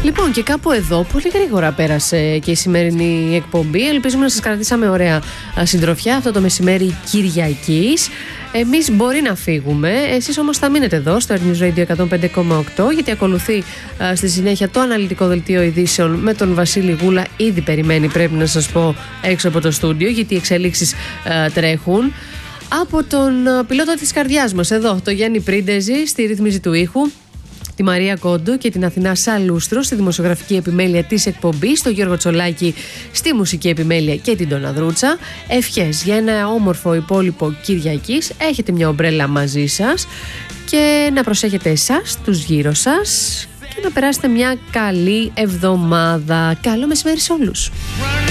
Λοιπόν, και κάπου εδώ πολύ γρήγορα πέρασε και η σημερινή εκπομπή. Ελπίζουμε να σας κρατήσαμε ωραία συντροφιά αυτό το μεσημέρι Κυριακής. Εμείς μπορεί να φύγουμε, εσείς όμως θα μείνετε εδώ στο News Radio 105,8, γιατί ακολουθεί στη συνέχεια το αναλυτικό δελτίο ειδήσεων με τον Βασίλη Γούλα. Ήδη περιμένει, πρέπει να σας πω, έξω από το στούντιο, γιατί οι εξελίξεις τρέχουν. Από τον πιλότο της καρδιάς μας εδώ, το Γιάννη Πρίντεζη στη ρύθμιση του ήχου, τη Μαρία Κόντου και την Αθηνά Σαλούστρο στη δημοσιογραφική επιμέλεια της εκπομπής, τον Γιώργο Τσολάκη στη μουσική επιμέλεια και την Ντόνα Δρούτσα. Ευχές για ένα όμορφο υπόλοιπο Κυριακής. Έχετε μια ομπρέλα μαζί σας και να προσέχετε εσάς, τους γύρω σας, και να περάσετε μια καλή εβδομάδα. Καλό μεσημέρι σε όλους.